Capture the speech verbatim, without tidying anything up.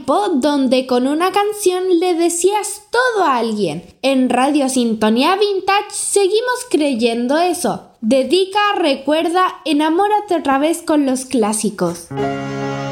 tiempo donde con una canción le decías todo a alguien. En Radio Sintonía Vintage seguimos creyendo eso. Dedica, recuerda, enamórate otra vez con los clásicos.